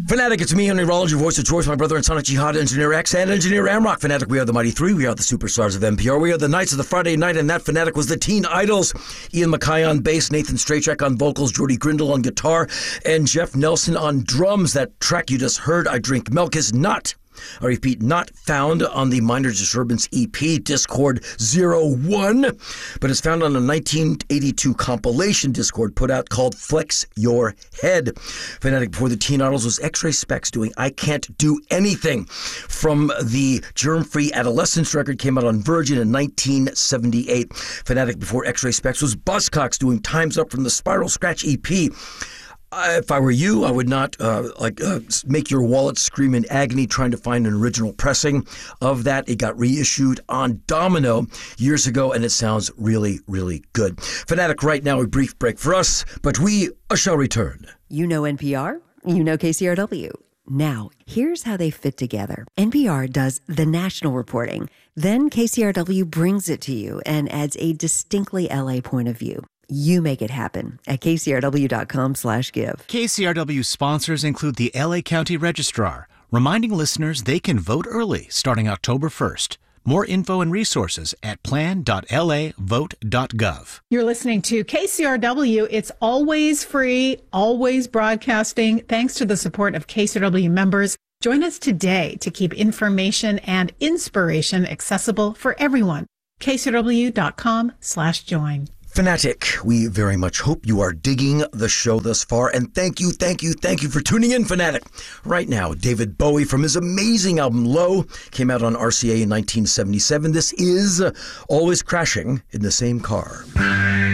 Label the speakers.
Speaker 1: Fanatic, it's me, Henry Rollins, your voice of choice, my brother and Sonic Jihad, Engineer X, and Engineer Amrock. Fanatic, we are the Mighty Three. We are the superstars of NPR. We are the Knights of the Friday Night, and that Fanatic was the Teen Idols. Ian MacKay on bass, Nathan Strachek on vocals, Jordy Grindle on guitar, and Jeff Nelson on drums. That track you just heard, I Drink Milk, is not, I repeat, not found on the Minor Disturbance EP, Discord 01, but it's found on a 1982 compilation Discord put out called Flex Your Head. Fanatic before the Teen Idols was X-Ray Specs doing I Can't Do Anything from the Germ-Free Adolescence record, came out on Virgin in 1978. Fanatic before X-Ray Specs was Buzzcocks doing Time's Up from the Spiral Scratch EP. If I were you, I would not make your wallet scream in agony trying to find an original pressing of that. It got reissued on Domino years ago, and it sounds really, really good. Fanatic, right now, a brief break for us, but we shall return.
Speaker 2: You know NPR, you know KCRW. Now, here's how they fit together. NPR does the national reporting. Then KCRW brings it to you and adds a distinctly LA point of view. You make it happen at kcrw.com/give.
Speaker 3: KCRW sponsors include the LA County Registrar, reminding listeners they can vote early starting October 1st. More info and resources at plan.lavote.gov.
Speaker 4: You're listening to KCRW. It's always free, always broadcasting, thanks to the support of KCRW members. Join us today to keep information and inspiration accessible for everyone. kcrw.com/join.
Speaker 1: Fanatic, we very much hope you are digging the show thus far, and thank you for tuning in, Fanatic. Right now, David Bowie from his amazing album Low came out on RCA in 1977. This is Always Crashing in the Same Car.